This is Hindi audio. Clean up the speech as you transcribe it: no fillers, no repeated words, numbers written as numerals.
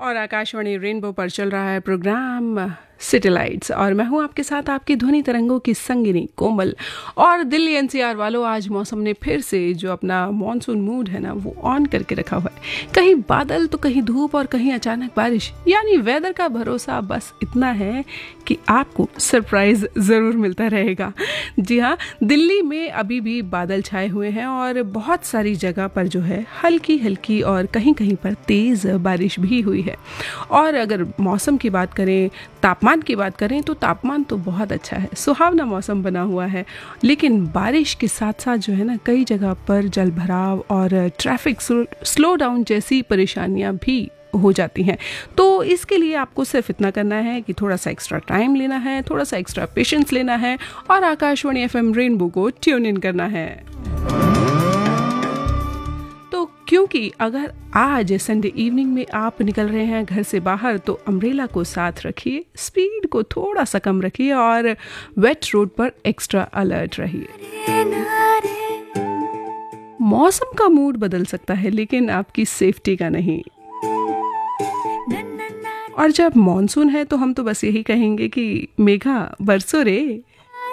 और आकाशवाणी रेनबो पर चल रहा है प्रोग्राम सिटी लाइट्स और मैं हूं आपके साथ आपकी ध्वनि तरंगों की संगिनी कोमल। और दिल्ली एनसीआर वालों, आज मौसम ने फिर से जो अपना मॉनसून मूड है ना वो ऑन करके रखा हुआ है। कहीं बादल तो कहीं धूप और कहीं अचानक बारिश, यानी वेदर का भरोसा बस इतना है कि आपको सरप्राइज जरूर मिलता रहेगा। जी हाँ, दिल्ली में अभी भी बादल छाए हुए हैं और बहुत सारी जगह पर जो है हल्की हल्की और कहीं कहीं पर तेज बारिश भी हुई है। और अगर मौसम की बात करें, तापमान की बात करें तो तापमान तो बहुत अच्छा है, सुहावना मौसम बना हुआ है। लेकिन बारिश के साथ साथ जो है ना कई जगह पर जल भराव और ट्रैफिक स्लो डाउन जैसी परेशानियां भी हो जाती हैं। तो इसके लिए आपको सिर्फ इतना करना है कि थोड़ा सा एक्स्ट्रा टाइम लेना है, थोड़ा सा एक्स्ट्रा पेशेंस लेना है और आकाशवाणी एफएम रेनबो को ट्यून इन करना है। तो क्योंकि अगर आज संडे इवनिंग में आप निकल रहे हैं घर से बाहर तो अम्ब्रेला को साथ रखिए, स्पीड को थोड़ा सा कम रखिए और वेट रोड पर एक्स्ट्रा अलर्ट रहिए। मौसम का मूड बदल सकता है लेकिन आपकी सेफ्टी का नहीं। और जब मॉनसून है तो हम तो बस यही कहेंगे कि मेघा बरसो रे।